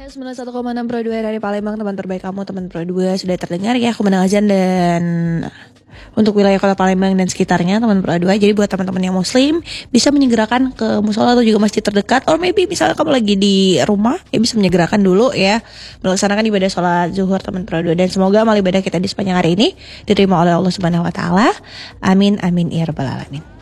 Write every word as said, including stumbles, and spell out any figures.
sembilan puluh satu koma enam Pro dua dari Palembang, teman terbaik kamu, teman Pro dua sudah terdengar ya, aku menang azan dan untuk wilayah kota Palembang dan sekitarnya teman Pro dua. Jadi buat teman-teman yang muslim bisa menyegerakan ke musola atau juga masjid terdekat, or maybe misalnya kamu lagi di rumah ya bisa menyegerakan dulu ya melaksanakan ibadah sholat zuhur teman Pro dua, dan semoga amal ibadah kita di sepanjang hari ini diterima oleh Allah Subhanahu wa taala. Amin amin ya rabbal alamin.